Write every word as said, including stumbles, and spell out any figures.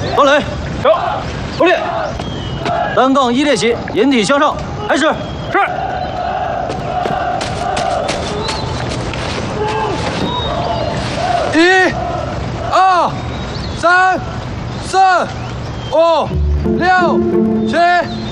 方磊，有，不列，单杠一列起，引体向上，开始。是。 一、二、三、四、五、六、七。